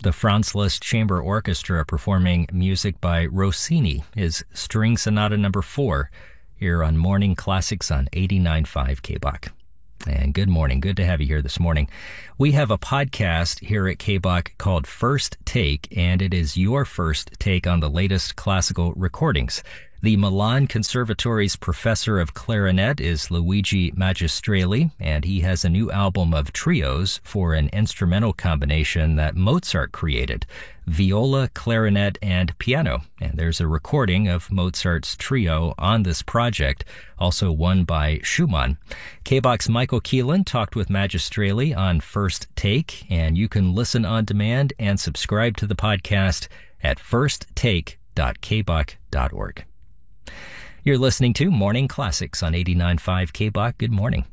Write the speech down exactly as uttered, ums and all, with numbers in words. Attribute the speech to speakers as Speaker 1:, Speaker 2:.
Speaker 1: The Franz Liszt Chamber Orchestra performing music by Rossini, his String Sonata number four, here on Morning Classics on eighty-nine point five K B O C. And good morning. Good to have you here this morning. We have a podcast here at K B O C called First Take, and it is your first take on the latest classical recordings. The Milan Conservatory's professor of clarinet is Luigi Magistrelli, and he has a new album of trios for an instrumental combination that Mozart created, viola, clarinet, and piano. And there's a recording of Mozart's trio on this project, also one by Schumann. K B O C's Michael Keelan talked with Magistrelli on First Take, and you can listen on demand and subscribe to the podcast at first take dot k b o c dot org. You're listening to Morning Classics on eighty-nine point five K B O C. Good morning.